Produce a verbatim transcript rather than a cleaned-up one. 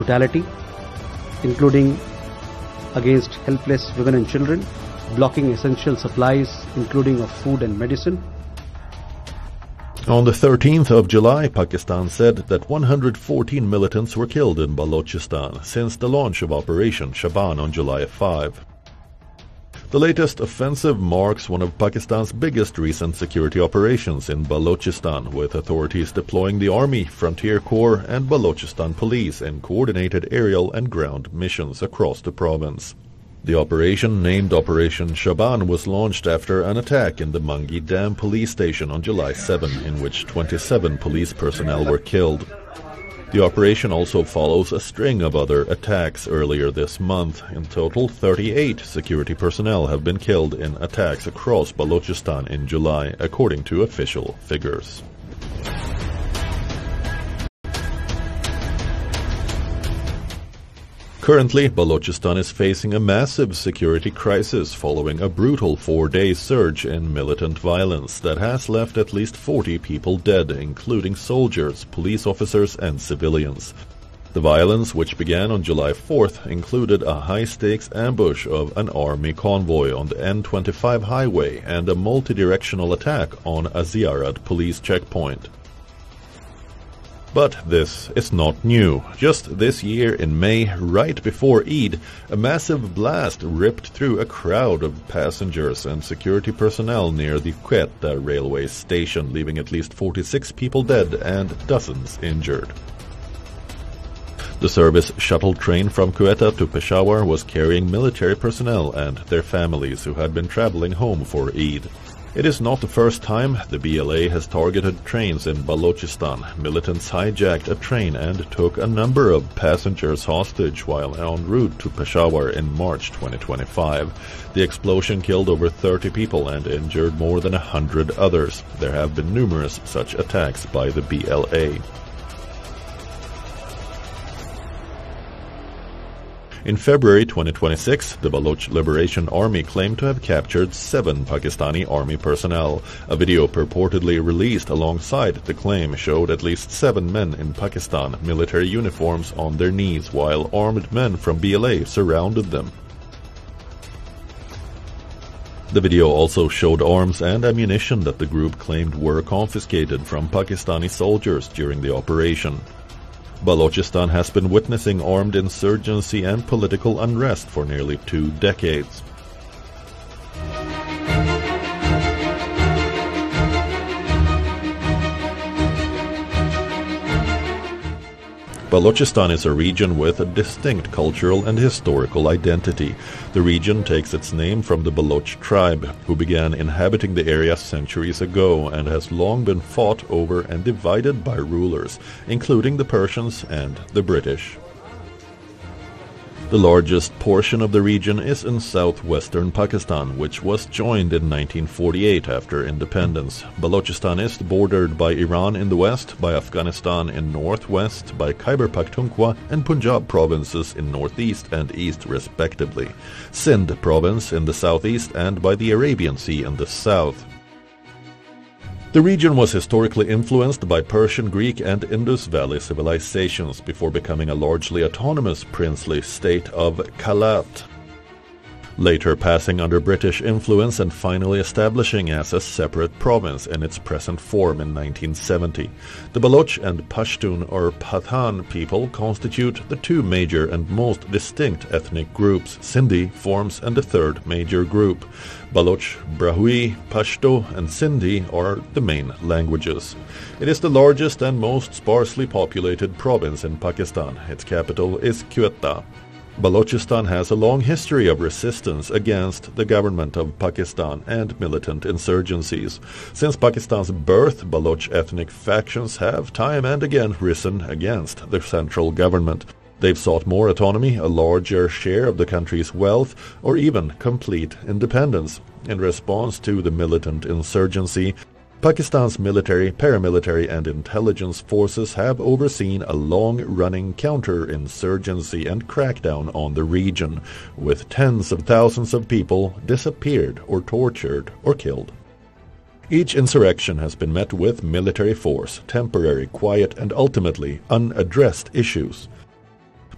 brutality, including against helpless women and children, blocking essential supplies, including of food and medicine. On the thirteenth of July, Pakistan said that one hundred fourteen militants were killed in Balochistan since the launch of Operation Shaban on July fifth. The latest offensive marks one of Pakistan's biggest recent security operations in Balochistan, with authorities deploying the Army, Frontier Corps, and Balochistan Police in coordinated aerial and ground missions across the province. The operation, named Operation Shaban, was launched after an attack in the Mangi Dam police station on July seventh, in which twenty-seven police personnel were killed. The operation also follows a string of other attacks earlier this month. In total, thirty-eight security personnel have been killed in attacks across Balochistan in July, according to official figures. Currently, Balochistan is facing a massive security crisis following a brutal four-day surge in militant violence that has left at least forty people dead, including soldiers, police officers, and civilians. The violence, which began on July fourth, included a high-stakes ambush of an army convoy on the N twenty-five highway and a multi-directional attack on a Ziarad police checkpoint. But this is not new. Just this year in May, right before Eid, a massive blast ripped through a crowd of passengers and security personnel near the Quetta railway station, leaving at least forty-six people dead and dozens injured. The service shuttle train from Quetta to Peshawar was carrying military personnel and their families who had been traveling home for Eid. It is not the first time the B L A has targeted trains in Balochistan. Militants hijacked a train and took a number of passengers hostage while en route to Peshawar in March twenty twenty-five. The explosion killed over thirty people and injured more than one hundred others. There have been numerous such attacks by the B L A. In February twenty twenty-six, the Baloch Liberation Army claimed to have captured seven Pakistani army personnel. A video purportedly released alongside the claim showed at least seven men in Pakistan military uniforms on their knees while armed men from B L A surrounded them. The video also showed arms and ammunition that the group claimed were confiscated from Pakistani soldiers during the operation. Balochistan has been witnessing armed insurgency and political unrest for nearly two decades. Balochistan is a region with a distinct cultural and historical identity. The region takes its name from the Baloch tribe, who began inhabiting the area centuries ago and has long been fought over and divided by rulers, including the Persians and the British. The largest portion of the region is in southwestern Pakistan, which was joined in nineteen forty-eight after independence. Balochistan is bordered by Iran in the west, by Afghanistan in northwest, by Khyber Pakhtunkhwa and Punjab provinces in northeast and east respectively, Sindh province in the southeast, and by the Arabian Sea in the south. The region was historically influenced by Persian, Greek, and Indus Valley civilizations before becoming a largely autonomous princely state of Kalat, later passing under British influence and finally establishing as a separate province in its present form in nineteen seventy. The Baloch and Pashtun or Pathan people constitute the two major and most distinct ethnic groups. Sindhi forms and the third major group. Baloch, Brahui, Pashto, and Sindhi are the main languages. It is the largest and most sparsely populated province in Pakistan. Its capital is Quetta. Balochistan has a long history of resistance against the government of Pakistan and militant insurgencies. Since Pakistan's birth, Baloch ethnic factions have time and again risen against the central government. They've sought more autonomy, a larger share of the country's wealth, or even complete independence. In response to the militant insurgency, Pakistan's military, paramilitary, and intelligence forces have overseen a long-running counter-insurgency and crackdown on the region, with tens of thousands of people disappeared or tortured or killed. Each insurrection has been met with military force, temporary quiet, and ultimately unaddressed issues.